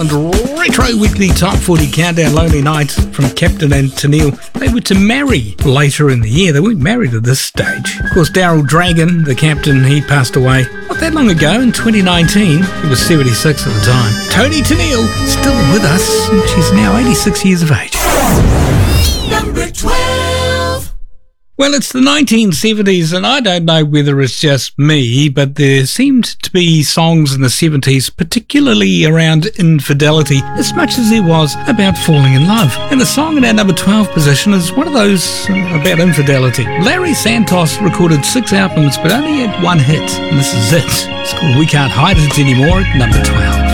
Retro Weekly Top 40 Countdown, Lonely Nights from Captain and Tennille. They were to marry later in the year. They weren't married at this stage. Of course, Daryl Dragon, the captain, he passed away not that long ago in 2019. He was 76 at the time. Toni Tennille, still with us, and she's now 86 years of age. Number 12. Well, it's the 1970s, and I don't know whether it's just me, but there seemed to be songs in the 70s, particularly around infidelity, as much as there was about falling in love. And the song in our number 12 position is one of those about infidelity. Larry Santos recorded 6 albums, but only had one hit, and this is it. It's called We Can't Hide It Anymore at number 12.